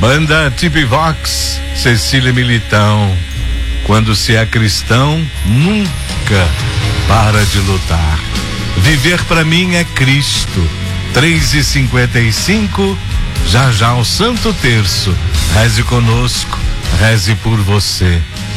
Banda Tipi Vox, Cecília Militão. Quando se é cristão, nunca para de lutar. Viver pra mim é Cristo. 3h55, já já o Santo Terço. Reze conosco, reze por você.